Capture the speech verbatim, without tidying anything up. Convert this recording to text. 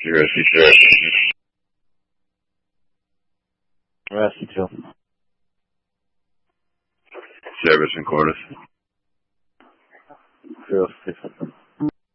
Zero C zero. Rusty two. Service in Cordis. Zero six.